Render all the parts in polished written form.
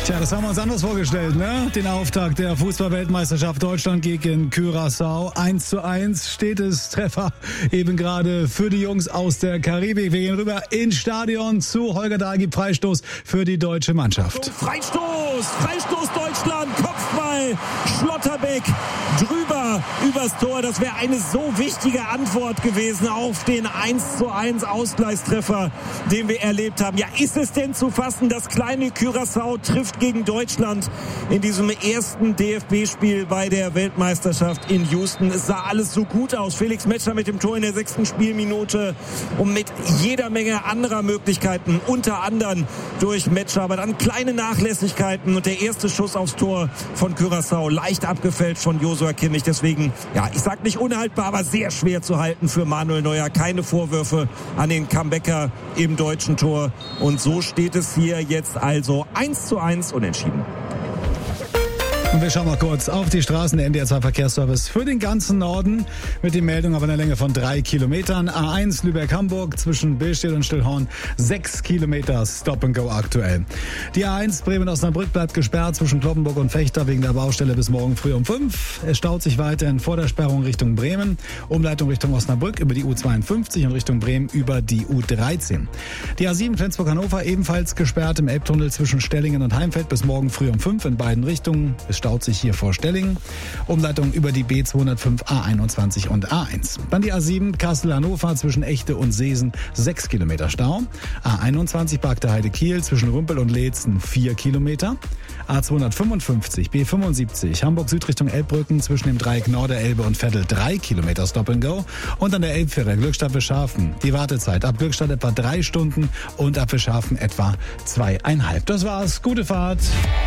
Tja, das haben wir uns anders vorgestellt, ne? Den Auftakt der Fußball-Weltmeisterschaft Deutschland gegen Curaçao. 1:1 steht es, Treffer eben gerade für die Jungs aus der Karibik. Wir gehen rüber ins Stadion zu Holger Dagi, Freistoß für die deutsche Mannschaft. Freistoß Deutschland, Kopfball, Schlotterbeck drüber übers Tor. Das wäre eine so wichtige Antwort gewesen auf den 1:1 Ausgleichstreffer, den wir erlebt haben. Ja, ist es denn zu fassen, das kleine Curaçao trifft gegen Deutschland in diesem ersten DFB-Spiel bei der Weltmeisterschaft in Houston. Es sah alles so gut aus. Felix Metscher mit dem Tor in der 6. Spielminute und mit jeder Menge anderer Möglichkeiten, unter anderem durch Metscher, aber dann kleine Nachlässigkeiten und der erste Schuss aufs Tor von Curaçao leicht abgefälscht von Joshua Kimmich. Deswegen, ja, ich sag nicht unhaltbar, aber sehr schwer zu halten für Manuel Neuer. Keine Vorwürfe an den Comebacker im deutschen Tor. Und so steht es hier jetzt also 1:1 unentschieden. Und wir schauen mal kurz auf die Straßen der NDR 2 Verkehrsservice für den ganzen Norden mit den Meldungen auf einer Länge von 3 Kilometern. A1 Lübeck-Hamburg zwischen Billstedt und Stillhorn 6 Kilometer Stop and Go aktuell. Die A1 Bremen-Osnabrück bleibt gesperrt zwischen Kloppenburg und Vechta wegen der Baustelle bis morgen früh um 5. Es staut sich weiterhin vor der Sperrung Richtung Bremen. Umleitung Richtung Osnabrück über die U52 und Richtung Bremen über die U13. Die A7 Flensburg-Hannover ebenfalls gesperrt im Elbtunnel zwischen Stellingen und Heimfeld bis morgen früh um 5 in beiden Richtungen. Es staut sich hier vor Stellingen. Umleitung über die B205, A21 und A1. Dann die A7 Kassel-Hannover zwischen Echte und Seesen 6 Kilometer Stau. A21 Bagde Heide-Kiel zwischen Rümpel und Leetzen 4 Kilometer. A255 B75 Hamburg Süd Richtung Elbbrücken zwischen dem Dreieck Norderelbe und Veddel 3 Kilometer Stop and Go. Und an der Elbfähre Glückstadt-Wischhafen die Wartezeit ab Glückstadt etwa 3 Stunden und ab Wischhafen etwa 2,5. Das war's. Gute Fahrt.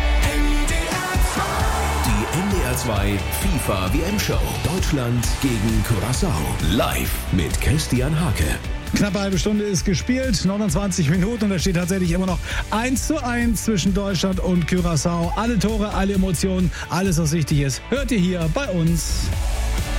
Die NDR 2 FIFA WM-Show. Deutschland gegen Curaçao. Live mit Christian Hake. Knappe halbe Stunde ist gespielt, 29 Minuten und da steht tatsächlich immer noch 1:1 zwischen Deutschland und Curaçao. Alle Tore, alle Emotionen, alles was wichtig ist, hört ihr hier bei uns.